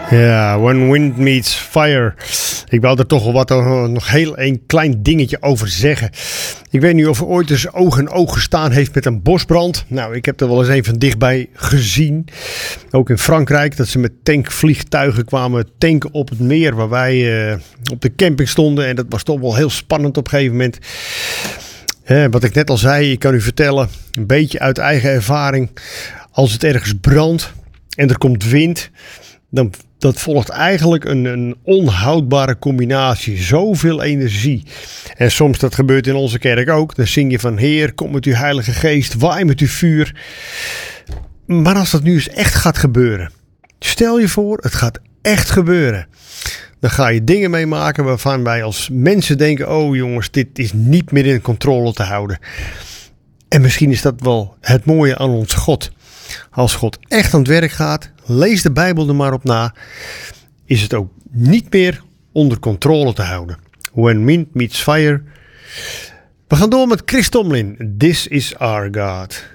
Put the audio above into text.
Ja, When Wind Meets Fire. Ik wou er toch wel nog heel een klein dingetje over zeggen. Ik weet niet of er ooit eens oog in oog gestaan heeft met een bosbrand. Nou, ik heb er wel eens een van dichtbij gezien. Ook in Frankrijk, dat ze met tankvliegtuigen kwamen tanken op het meer waar wij op de camping stonden. En dat was toch wel heel spannend op een gegeven moment. Wat ik net al zei, ik kan u vertellen, een beetje uit eigen ervaring. Als het ergens brandt en er komt wind, dan dat volgt eigenlijk een onhoudbare combinatie. Zoveel energie. En soms, dat gebeurt in onze kerk ook. Dan zing je van: Heer, kom met uw heilige geest, waai met uw vuur. Maar als dat nu eens echt gaat gebeuren. Stel je voor, het gaat echt gebeuren. Dan ga je dingen meemaken waarvan wij als mensen denken: oh jongens, dit is niet meer in controle te houden. En misschien is dat wel het mooie aan ons God. Als God echt aan het werk gaat, lees de Bijbel er maar op na, is het ook niet meer onder controle te houden. When wind meets fire. We gaan door met Chris Tomlin. This is our God.